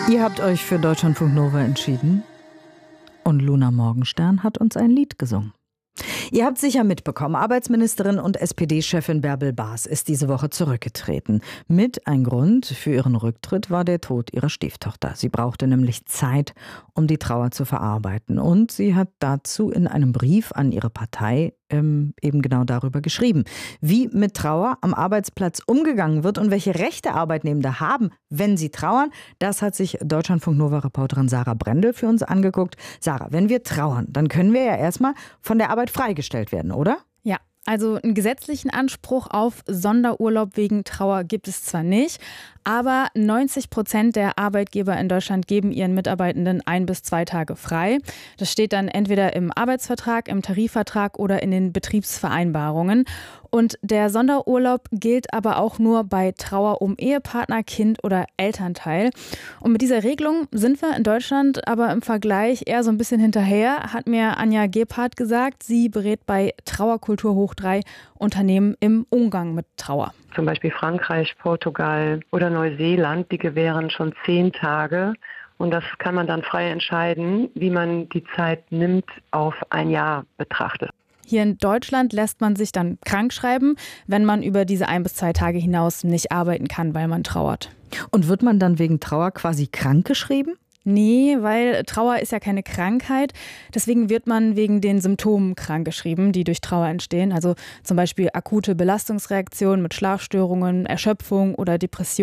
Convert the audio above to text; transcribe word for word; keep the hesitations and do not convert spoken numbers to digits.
Ihr habt euch für Deutschlandfunk Nova entschieden und Luna Morgenstern hat uns ein Lied gesungen. Ihr habt sicher mitbekommen, Arbeitsministerin und S P D-Chefin Bärbel Baas ist diese Woche zurückgetreten. Mit ein Grund für ihren Rücktritt war der Tod ihrer Stieftochter. Sie brauchte nämlich Zeit, um die Trauer zu verarbeiten. Und sie hat dazu in einem Brief an ihre Partei ähm, eben genau darüber geschrieben, wie mit Trauer am Arbeitsplatz umgegangen wird und welche Rechte Arbeitnehmende haben, wenn sie trauern. Das hat sich Deutschlandfunk Nova-Reporterin Sarah Brendel für uns angeguckt. Sarah, wenn wir trauern, dann können wir ja erstmal von der Arbeit freigestellt werden, oder? Ja, also einen gesetzlichen Anspruch auf Sonderurlaub wegen Trauer gibt es zwar nicht, aber neunzig Prozent der Arbeitgeber in Deutschland geben ihren Mitarbeitenden ein bis zwei Tage frei. Das steht dann entweder im Arbeitsvertrag, im Tarifvertrag oder in den Betriebsvereinbarungen. Und der Sonderurlaub gilt aber auch nur bei Trauer um Ehepartner, Kind oder Elternteil. Und mit dieser Regelung sind wir in Deutschland aber im Vergleich eher so ein bisschen hinterher, hat mir Anja Gebhardt gesagt. Sie berät bei Trauerkultur hoch drei Unternehmen im Umgang mit Trauer. Zum Beispiel Frankreich, Portugal oder Neuseeland, die gewähren schon zehn Tage. Und das kann man dann frei entscheiden, wie man die Zeit nimmt, auf ein Jahr betrachtet. Hier in Deutschland lässt man sich dann krank schreiben, wenn man über diese ein bis zwei Tage hinaus nicht arbeiten kann, weil man trauert. Und wird man dann wegen Trauer quasi krankgeschrieben? Nee, weil Trauer ist ja keine Krankheit. Deswegen wird man wegen den Symptomen krankgeschrieben, die durch Trauer entstehen. Also zum Beispiel akute Belastungsreaktionen mit Schlafstörungen, Erschöpfung oder Depression.